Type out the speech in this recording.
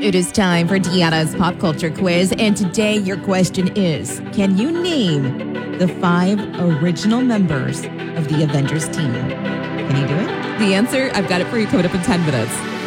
It is time for Deanna's Pop Culture Quiz, and today your question is, can you name the 5 original members of the Avengers team? Can you do it? The answer, I've got it for you coming up in 10 minutes.